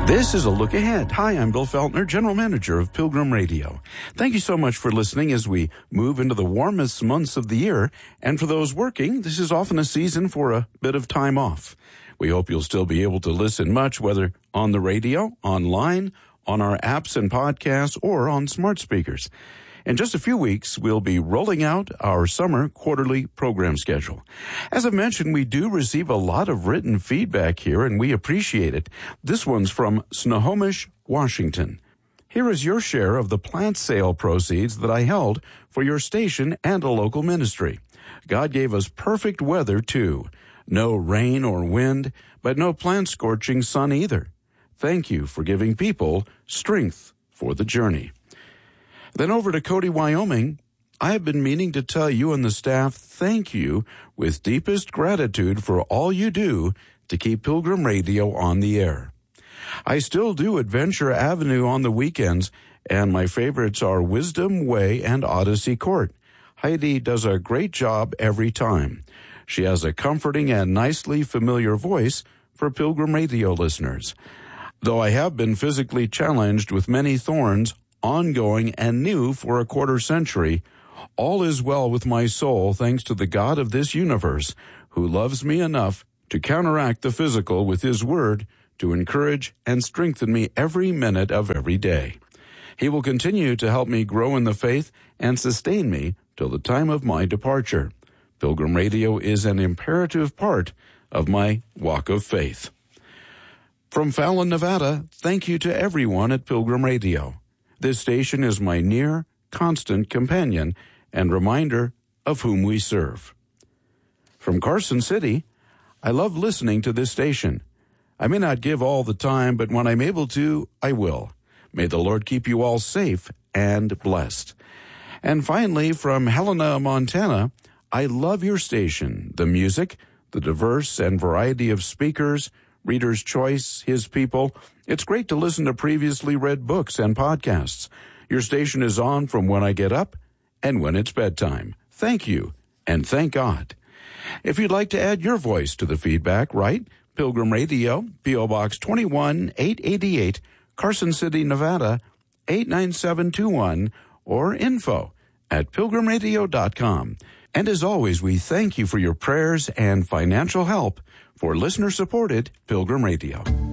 This is A Look Ahead. Hi, I'm Bill Feltner, General Manager of Pilgrim Radio. Thank you so much for listening as we move into the warmest months of the year. And for those working, this is often a season for a bit of time off. We hope you'll still be able to listen much, whether on the radio, online, on our apps and podcasts, or on smart speakers. In just a few weeks, we'll be rolling out our summer quarterly program schedule. As I mentioned, we do receive a lot of written feedback here, and we appreciate it. This one's from Snohomish, Washington. Here is your share of the plant sale proceeds that I held for your station and a local ministry. God gave us perfect weather, too. No rain or wind, but no plant-scorching sun either. Thank you for giving people strength for the journey. Then over to Cody, Wyoming. I have been meaning to tell you and the staff thank you with deepest gratitude for all you do to keep Pilgrim Radio on the air. I still do Adventure Avenue on the weekends, and my favorites are Wisdom Way and Odyssey Court. Heidi does a great job every time. She has a comforting and nicely familiar voice for Pilgrim Radio listeners. Though I have been physically challenged with many thorns, ongoing and new for a quarter century, all is well with my soul thanks to the God of this universe, who loves me enough to counteract the physical with His Word to encourage and strengthen me every minute of every day. He will continue to help me grow in the faith and sustain me till the time of my departure. Pilgrim Radio is an imperative part of my walk of faith. From Fallon, Nevada, thank you to everyone at Pilgrim Radio. This station is my near, constant companion and reminder of whom we serve. From Carson City, I love listening to this station. I may not give all the time, but when I'm able to, I will. May the Lord keep you all safe and blessed. And finally, from Helena, Montana, I love your station, the music, the diverse and variety of speakers, Reader's Choice, His People. It's great to listen to previously read books and podcasts. Your station is on from when I get up and when it's bedtime. Thank you, and thank God. If you'd like to add your voice to the feedback, write Pilgrim Radio, P.O. Box 21888, Carson City, Nevada, 89721, or info@pilgrimradio.com. And as always, we thank you for your prayers and financial help for listener-supported Pilgrim Radio.